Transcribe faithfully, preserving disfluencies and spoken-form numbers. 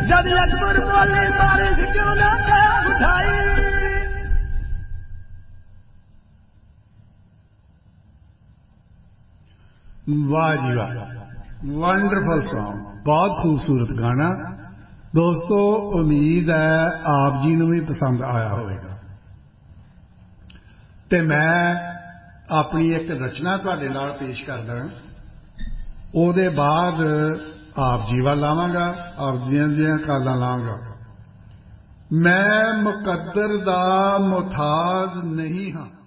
जब अकबर बोले बारिश क्यों ना उठाई। वाह जी वाह, वंडरफुल सॉन्ग, बहुत खूबसूरत गाना। दोस्तों उम्मीद है आप जी ਨੂੰ भी पसंद आया होगा। ਤੇ मैं अपनी एक रचना ਤੁਹਾਡੇ ਨਾਲ पेश करदा, ਉਹਦੇ बाद आप जी ਵੱਲ ਆਵਾਂਗਾ, आप ਦੀਆਂ ਦੀਆਂ ਕਾਲਾਂ ਲਾਂਗਾ। मैं मुकद्दर दा मुहताज नहीं हाँ,